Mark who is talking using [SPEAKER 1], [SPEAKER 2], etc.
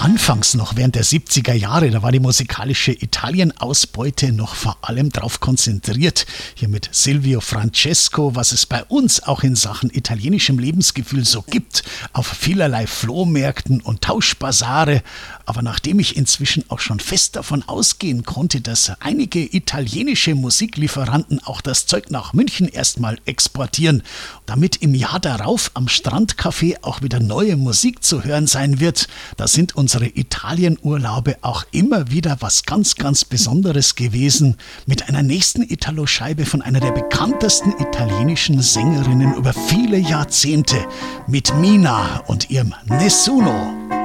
[SPEAKER 1] Anfangs noch während der 70er Jahre, da war die musikalische Italien-Ausbeute noch vor allem darauf konzentriert. Hier mit Silvio Francesco, was es bei uns auch in Sachen italienischem Lebensgefühl so gibt, auf vielerlei Flohmärkten und Tauschbasare. Aber nachdem ich inzwischen auch schon fest davon ausgehen konnte, dass einige italienische Musiklieferanten auch das Zeug nach München erstmal exportieren, damit im Jahr darauf am Strandcafé auch wieder neue Musik zu hören sein wird, da sind unsere Italienurlaube auch immer wieder was ganz, ganz Besonderes gewesen, mit einer nächsten Italo-Scheibe von einer der bekanntesten italienischen Sängerinnen über viele Jahrzehnte, mit Mina und ihrem Nessuno.